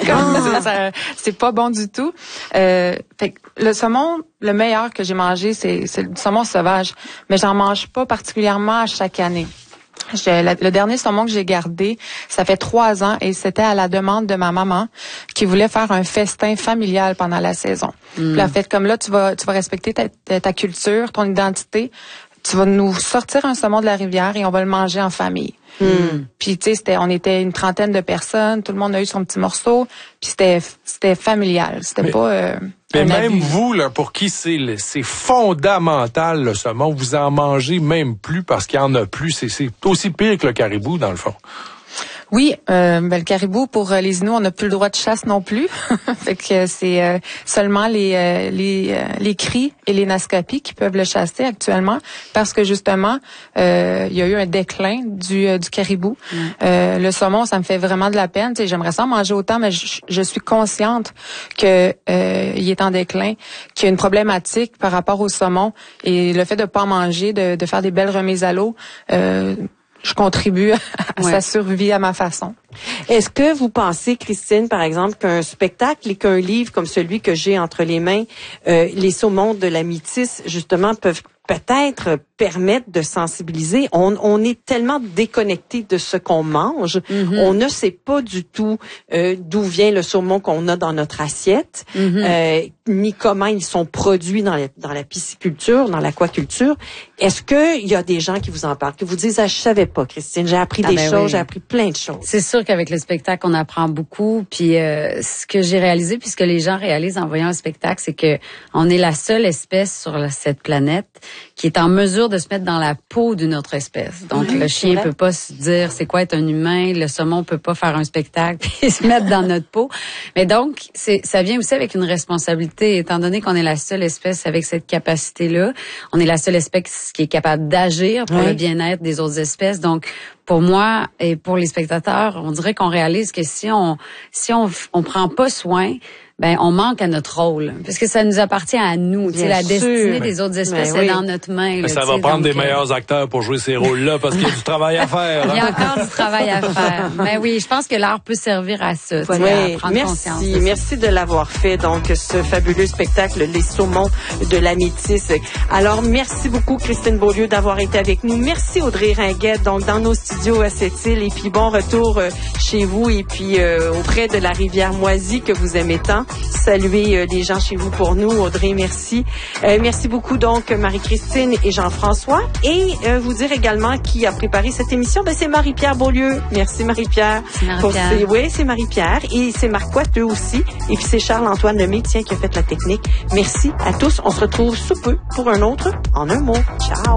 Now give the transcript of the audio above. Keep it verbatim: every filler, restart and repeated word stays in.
comme, ça, c'est pas bon du tout. Euh, fait que le saumon, le meilleur que j'ai mangé, c'est, c'est le saumon sauvage. Mais j'en mange pas particulièrement à chaque année. Je, la, le dernier saumon que j'ai gardé, ça fait trois ans et c'était à la demande de ma maman qui voulait faire un festin familial pendant la saison. Mm. Puis en fait, comme là, tu vas, tu vas respecter ta, ta, ta culture, ton identité. Tu vas nous sortir un saumon de la rivière et on va le manger en famille. Mm. Puis tu sais, c'était, on était une trentaine de personnes, tout le monde a eu son petit morceau, puis c'était, c'était familial, c'était mais, pas. Euh, mais même abus. Vous là, pour qui c'est, c'est fondamental le saumon, vous en mangez même plus parce qu'il y en a plus. C'est, c'est aussi pire que le caribou dans le fond. Oui, euh, ben, le caribou, pour euh, les Inuits, on n'a plus le droit de chasse non plus. Fait que c'est euh, seulement les euh, les euh, les cris et les nascapis qui peuvent le chasser actuellement, parce que justement, euh, il y a eu un déclin du euh, du caribou. Mm. Euh, le saumon, ça me fait vraiment de la peine. Tu sais, j'aimerais ça en manger autant, mais je, je suis consciente que euh, il est en déclin, qu'il y a une problématique par rapport au saumon, et le fait de pas en manger, de, de faire des belles remises à l'eau. Euh, Je contribue à ouais. sa survie à ma façon. Est-ce que vous pensez, Christine, par exemple, qu'un spectacle et qu'un livre comme celui que j'ai entre les mains, euh, Les saumons de la Métisse, justement, peuvent peut-être permettre de sensibiliser? On, on est tellement déconnecté de ce qu'on mange. Mm-hmm. On ne sait pas du tout euh, d'où vient le saumon qu'on a dans notre assiette, mm-hmm. euh, ni comment ils sont produits dans, les, dans la pisciculture, dans l'aquaculture. Est-ce qu'il y a des gens qui vous en parlent, qui vous disent « Ah, je savais pas, Christine, j'ai appris ah, des ben choses, oui. j'ai appris plein de choses. » C'est sûr qu'avec le spectacle, on apprend beaucoup. Puis euh, ce que j'ai réalisé, puis ce que les gens réalisent en voyant un spectacle, c'est que on est la seule espèce sur la, cette planète qui est en mesure de se mettre dans la peau d'une autre espèce. Donc, oui, le chien peut pas se dire c'est quoi être un humain, le saumon peut pas faire un spectacle et se mettre dans notre peau. Mais donc, c'est, ça vient aussi avec une responsabilité, étant donné qu'on est la seule espèce avec cette capacité-là. On est la seule espèce qui est capable d'agir pour oui. le bien-être des autres espèces. Donc, pour moi et pour les spectateurs, on dirait qu'on réalise que si on si on on prend pas soin, ben on manque à notre rôle, parce que ça nous appartient à nous. Tu sais, la destinée mais, des autres espèces est oui. dans notre main. Mais là, ça va prendre des meilleurs acteurs pour jouer ces rôles-là, parce qu'il y a du travail à faire. Hein? Il y a encore du travail à faire. Mais oui, je pense que l'art peut servir à ça. Oui, à prendre merci, conscience de merci de l'avoir fait. Donc, ce fabuleux spectacle, Les saumons de la Métisse. Alors, merci beaucoup, Christine Beaulieu, d'avoir été avec nous. Merci, Audrey Ringuette, donc dans nos studios à Sept-Îles. Et puis, bon retour euh, chez vous et puis euh, auprès de la rivière Moisy que vous aimez tant. Saluer euh, les gens chez vous pour nous. Audrey, merci. Euh, merci beaucoup donc Marie-Christine et Jean-François. Et euh, vous dire également qui a préparé cette émission, ben c'est Marie-Pierre Beaulieu. Merci Marie-Pierre. C'est Marie-Pierre. Pour, oui, c'est Marie-Pierre. Et c'est Marc Coiteux aussi. Et puis c'est Charles-Antoine Lemay, tiens, qui a fait la technique. Merci à tous. On se retrouve sous peu pour un autre En un mot. Ciao.